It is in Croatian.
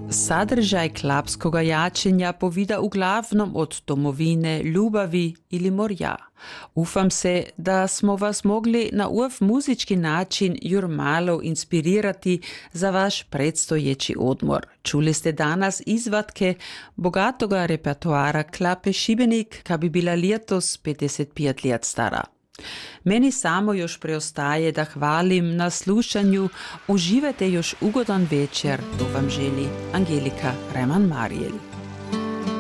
Sadržaj klapskoga jačenja povida uglavnom od domovine, ljubavi ili morja. Ufam se, da smo vas mogli na ov muzički način jur malo inspirirati za vaš predstojeći odmor. Čuli ste danas izvatke bogatoga repertoara klape Šibenik, ka bi bila letos 55 let stara. Meni samo još preostaje da hvalim na slušanju. Uživajte još ugodan večer, to vam želi Angelika Reman-Marjel.